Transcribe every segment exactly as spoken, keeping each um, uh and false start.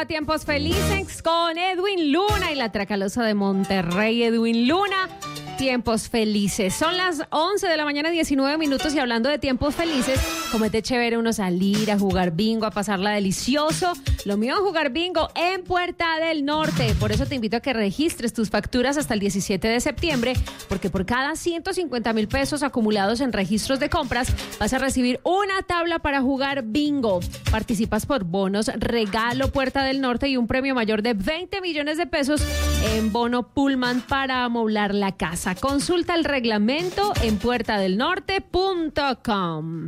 arroba Tiempos Felices con Edwin Luna y la Tracalosa de Monterrey, Edwin Luna. Tiempos felices. Son las once de la mañana, diecinueve minutos, y hablando de tiempos felices, como es de chévere uno salir a jugar bingo, a pasarla delicioso. Lo mío es jugar bingo en Puerta del Norte. Por eso te invito a que registres tus facturas hasta el diecisiete de septiembre, porque por cada ciento cincuenta mil pesos acumulados en registros de compras, vas a recibir una tabla para jugar bingo. Participas por bonos, regalo Puerta del Norte y un premio mayor de veinte millones de pesos en bono Pullman para amoblar la casa. Consulta el reglamento en puerta del norte punto com.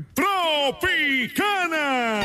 Tropicana.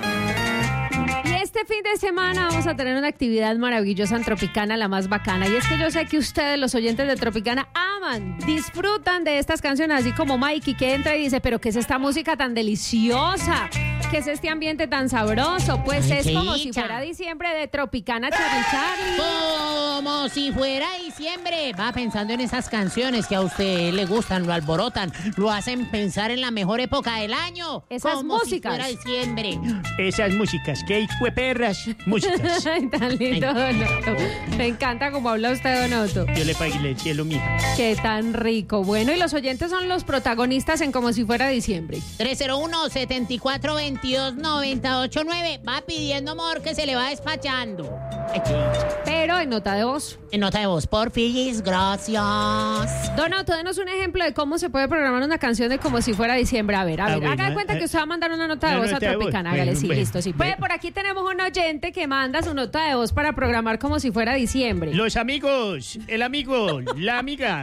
Y este fin de semana vamos a tener una actividad maravillosa en Tropicana, la más bacana. Y es que yo sé que ustedes, los oyentes de Tropicana, aman, disfrutan de estas canciones, así como Mikey, que entra y dice, pero ¿qué es esta música tan deliciosa? ¿Qué es este ambiente tan sabroso? Pues Ay, es como chicha. si fuera diciembre de Tropicana, Charlie Charlie. Como si fuera diciembre. Va pensando en esas canciones que a usted le gustan, lo alborotan, lo hacen pensar en la mejor época del año. Esas como músicas. Si fuera diciembre. Esas músicas, que fue perras, músicas. Ay, tan lindo, Donoto. Me encanta como habla usted, Donoto. Yo le pagué el cielo, mija. Qué tan rico. Bueno, y los oyentes son los protagonistas en Como si fuera diciembre. tres cero uno, setenta y cuatro, veintidós, noventa y ocho, nueve. Va pidiendo amor que se le va despachando. Ay, chicha. Pero en nota de voz. En nota de voz, porfis, gracias. Donoto, denos un ejemplo de cómo se puede programar una canción de Como si fuera diciembre. A ver, a Ah, ver, bueno, haga de cuenta eh, que usted va a mandar una nota de una voz a nota de voz. Tropicana. Hágale, Bueno, sí, bueno. listo, sí. Pues Bueno. por aquí tenemos un oyente que manda su nota de voz para programar Como si fuera diciembre. Los amigos, el amigo, la amiga.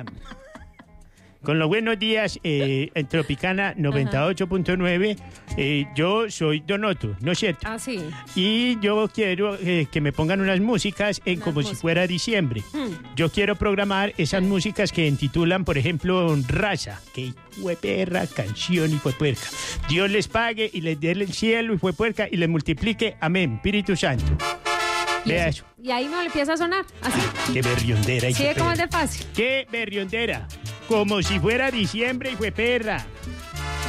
Con los buenos días eh, en Tropicana noventa y ocho punto nueve. Eh, yo soy Donoto, ¿no es cierto? Ah, sí. Y yo quiero eh, que me pongan unas músicas en Unas como músicas. si fuera diciembre. Hmm. Yo quiero programar esas músicas que intitulan, por ejemplo, Raza, que fue perra, canción y fue puerca. Dios les pague y les dé el cielo y fue puerca y les multiplique. Amén. Espíritu Santo. Y Vea eso. eso. Y ahí me empieza a sonar, así. Qué berriondera. y Sí, qué como es perra. de fácil. Qué berriondera. Como si fuera diciembre y fue perra.